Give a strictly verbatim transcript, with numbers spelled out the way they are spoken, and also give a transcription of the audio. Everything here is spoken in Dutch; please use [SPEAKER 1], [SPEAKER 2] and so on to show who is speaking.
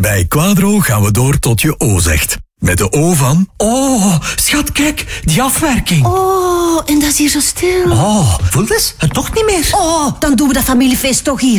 [SPEAKER 1] Bij Quadro gaan we door tot je O zegt. Met de O van...
[SPEAKER 2] Oh, schat, kijk, die afwerking.
[SPEAKER 3] Oh, en dat is hier zo stil.
[SPEAKER 2] Oh, voel eens, het toch niet meer.
[SPEAKER 3] Oh, dan doen we dat familiefeest toch hier.